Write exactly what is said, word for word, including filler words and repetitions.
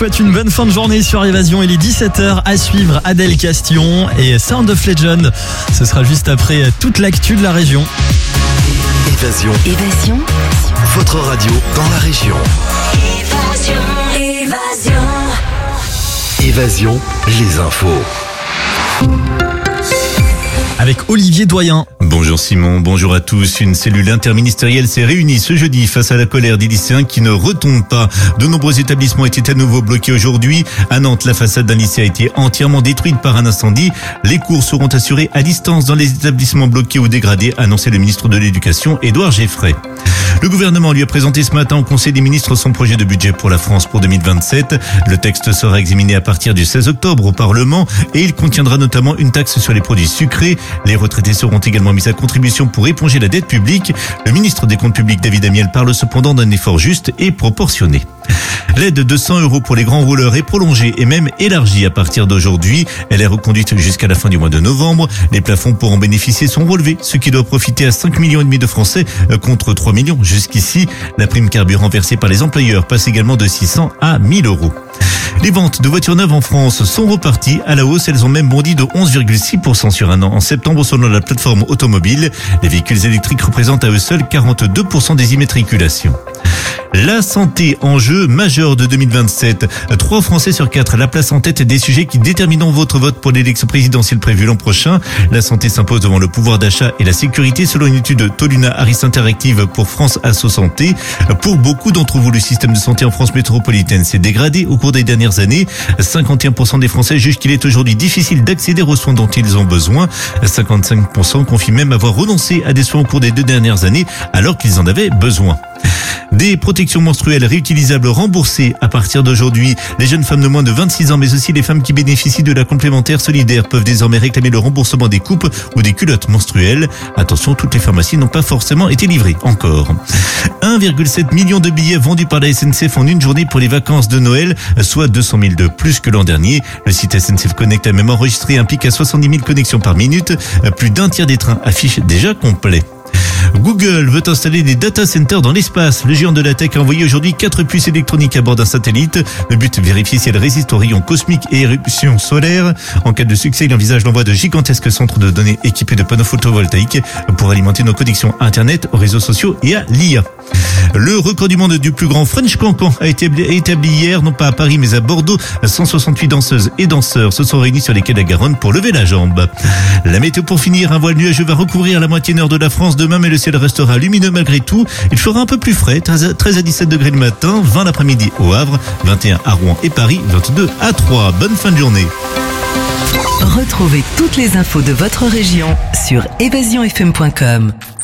souhaite une bonne fin de journée sur Évasion. Il est dix-sept heures à suivre Adèle Castillon et Sound of Legend. Ce sera juste après toute l'actu de la région. Évasion. Évasion. Votre radio dans la région. Évasion. Évasion. Évasion, les infos. Avec Olivier Doyen. Bonjour Simon, bonjour à tous. Une cellule interministérielle s'est réunie ce jeudi face à la colère des lycéens qui ne retombent pas. De nombreux établissements étaient à nouveau bloqués aujourd'hui. À Nantes, la façade d'un lycée a été entièrement détruite par un incendie. Les cours seront assurés à distance dans les établissements bloqués ou dégradés, a annoncé le ministre de l'Éducation, Édouard Geffray. Le gouvernement lui a présenté ce matin au Conseil des ministres son projet de budget pour la France pour deux mille vingt-sept. Le texte sera examiné à partir du seize octobre au Parlement et il contiendra notamment une taxe sur les produits sucrés. Les retraités seront également mis à contribution pour éponger la dette publique. Le ministre des Comptes publics, David Amiel, parle cependant d'un effort juste et proportionné. L'aide de cent euros pour les grands rouleurs est prolongée et même élargie à partir d'aujourd'hui. Elle est reconduite jusqu'à la fin du mois de novembre. Les plafonds pour en bénéficier sont relevés, ce qui doit profiter à cinq millions et demi de Français contre trois millions jusqu'ici. La prime carburant versée par les employeurs passe également de six cents à mille euros. Les ventes de voitures neuves en France sont reparties à la hausse. Elles ont même bondi de onze virgule six pour cent sur un an en septembre selon la plateforme automobile. Les véhicules électriques représentent à eux seuls quarante-deux pour cent des immatriculations. La santé, enjeu majeur de deux mille vingt-sept. Trois Français sur quatre, la place en tête des sujets qui détermineront votre vote pour l'élection présidentielle prévue l'an prochain. La santé s'impose devant le pouvoir d'achat et la sécurité selon une étude Toluna Harris Interactive pour France Asso Santé. Pour beaucoup d'entre vous, le système de santé en France métropolitaine s'est dégradé au cours des dernières années. cinquante et un pour cent des Français jugent qu'il est aujourd'hui difficile d'accéder aux soins dont ils ont besoin. cinquante-cinq pour cent confient même avoir renoncé à des soins au cours des deux dernières années alors qu'ils en avaient besoin. Des protections menstruelles réutilisables remboursées à partir d'aujourd'hui. Les jeunes femmes de moins de vingt-six ans, mais aussi les femmes qui bénéficient de la complémentaire solidaire peuvent désormais réclamer le remboursement des coupes ou des culottes menstruelles. Attention, toutes les pharmacies n'ont pas forcément été livrées encore. un virgule sept million de billets vendus par la S N C F en une journée pour les vacances de Noël, soit deux cent mille de plus que l'an dernier. Le site S N C F Connect a même enregistré un pic à soixante-dix mille connexions par minute. Plus d'un tiers des trains affichent déjà complet. Google veut installer des data centers dans l'espace. Le géant de la tech a envoyé aujourd'hui quatre puces électroniques à bord d'un satellite. Le but, vérifier si elles résistent aux rayons cosmiques et éruptions solaires. En cas de succès, il envisage l'envoi de gigantesques centres de données équipés de panneaux photovoltaïques pour alimenter nos connexions Internet, aux réseaux sociaux et à l'I A. Le record du monde du plus grand French Cancan a été établi hier, non pas à Paris mais à Bordeaux. cent soixante-huit danseuses et danseurs se sont réunis sur les quais de la Garonne pour lever la jambe. La météo pour finir, un voile nuageux va recouvrir la moitié nord de la France demain, mais le ciel restera lumineux malgré tout. Il fera un peu plus frais, treize à dix-sept degrés le matin, vingt l'après-midi au Havre, vingt et un à Rouen et Paris, vingt-deux à Troyes. Bonne fin de journée. Retrouvez toutes les infos de votre région sur évasion f m point com.